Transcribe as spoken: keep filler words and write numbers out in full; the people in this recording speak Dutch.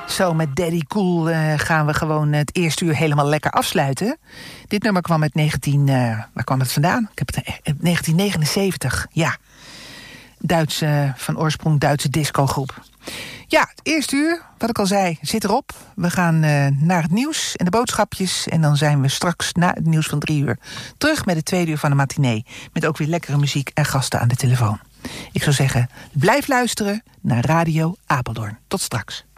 Zo, met Daddy Cool uh, gaan we gewoon het eerste uur helemaal lekker afsluiten. Dit nummer kwam uit negentien... Uh, waar kwam het vandaan? Ik heb het negentien negenenzeventig, ja. Duitse, van oorsprong Duitse discogroep. Ja, het eerste uur, wat ik al zei, zit erop. We gaan uh, naar het nieuws en de boodschapjes. En dan zijn we straks na het nieuws van drie uur terug met het tweede uur van de matinee. Met ook weer lekkere muziek en gasten aan de telefoon. Ik zou zeggen, blijf luisteren naar Radio Apeldoorn. Tot straks.